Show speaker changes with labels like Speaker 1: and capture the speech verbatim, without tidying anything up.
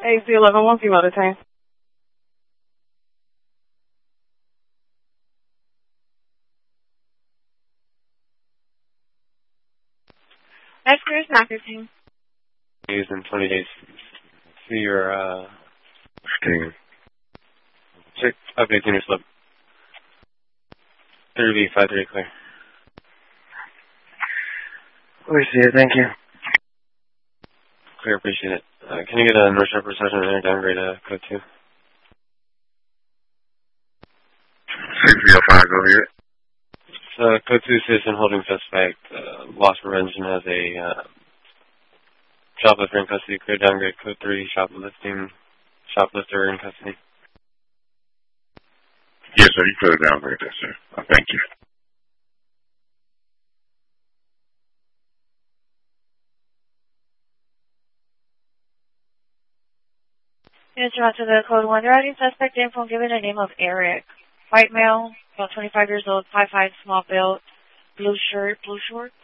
Speaker 1: A C eleven one female detained.
Speaker 2: That's Chris Knockerton.
Speaker 3: Used in twenty days. See your, uh, screen. Check updates in your slip. three B five three clear. We see it, thank you. Clear, appreciate it. Uh, can you get a North Shore procession and downgrade uh, code two?
Speaker 4: six zero five, go ahead.
Speaker 3: Uh, code two citizen holding suspect, uh, loss prevention has a uh, shoplifter in custody. Clear downgrade code three, shoplifting, shoplifter in custody.
Speaker 4: Yes, sir, you could downgrade that, sir. Oh, thank you.
Speaker 2: Units are to the code one. Riding suspect info given a name of Eric. White male, about twenty-five years old, five five, small build, blue shirt, blue shorts.